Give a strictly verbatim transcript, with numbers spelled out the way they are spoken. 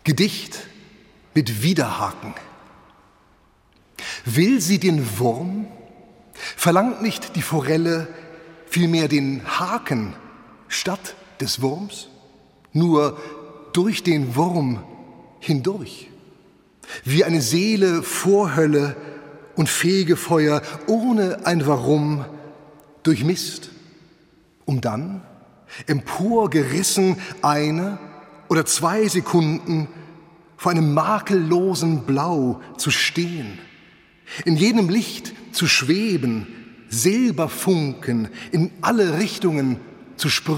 Gedicht mit Widerhaken. Will sie den Wurm, verlangt nicht die Forelle vielmehr den Haken statt des Wurms, nur durch den Wurm hindurch, wie eine Seele vor Hölle und Fegefeuer ohne ein Warum durchmisst, um dann emporgerissen eine oder zwei Sekunden vor einem makellosen Blau zu stehen, in jenem Licht zu schweben, Silberfunken in alle Richtungen zu sprühen.